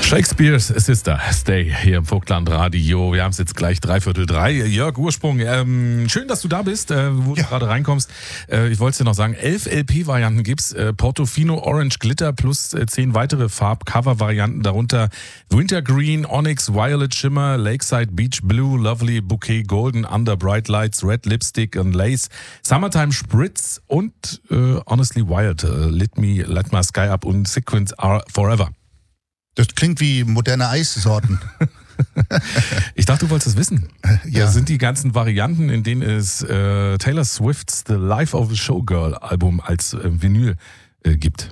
Shakespeare's Sister, Stay, hier im Vogtland Radio. Wir haben es jetzt gleich 2:45. Jörg Ursprung, schön, dass du da bist, wo du gerade reinkommst. Ich wollte dir noch sagen, 11 LP-Varianten gibt's. Portofino Orange Glitter plus 10 weitere Farb-Cover-Varianten, darunter Wintergreen, Onyx, Violet Shimmer, Lakeside Beach Blue, Lovely Bouquet Golden, Under Bright Lights, Red Lipstick und Lace, Summertime Spritz und Honestly Wild, Let My Sky Up und Sequins Are Forever. Das klingt wie moderne Eissorten. Ich dachte, du wolltest es wissen. Ja. Das sind die ganzen Varianten, in denen es Taylor Swift's The Life of a Showgirl Album als Vinyl gibt.